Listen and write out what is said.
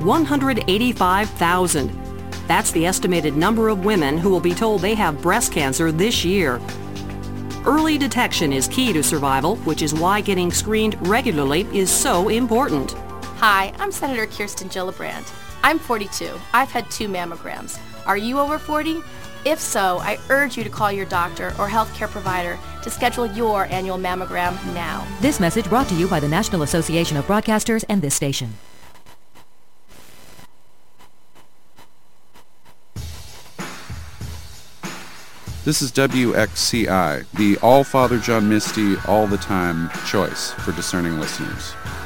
185,000. That's the estimated number of women who will be told they have breast cancer this year. Early detection is key to survival, which is why getting screened regularly is so important. Hi, I'm Senator Kirsten Gillibrand. I'm 42. I've had 2 mammograms. Are you over 40? If so, I urge you to call your doctor or healthcare provider to schedule your annual mammogram now. This message brought to you by the National Association of Broadcasters and this station. This is WXCI, the All Father John Misty all the time choice for discerning listeners.